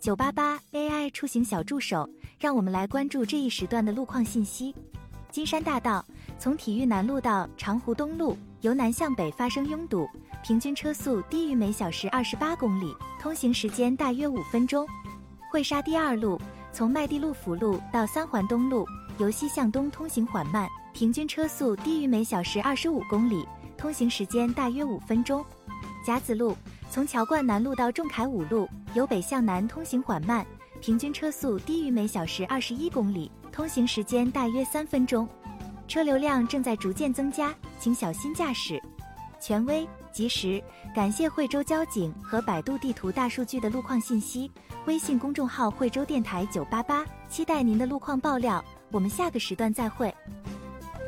988 AI 出行小助手，让我们来关注这一时段的路况信息。金山大道从体育南路到长湖东路，由南向北发生拥堵，平均车速低于每小时28公里，通行时间大约5分钟。惠沙第二路从麦地路辅路到三环东路，由西向东通行缓慢，平均车速低于每小时25公里，通行时间大约5分钟。甲子路从桥冠南路到仲恺五路，由北向南通行缓慢，平均车速低于每小时21公里，通行时间大约3分钟。车流量正在逐渐增加，请小心驾驶。权威、及时，感谢惠州交警和百度地图大数据的路况信息。微信公众号惠州电台988，期待您的路况爆料。我们下个时段再会。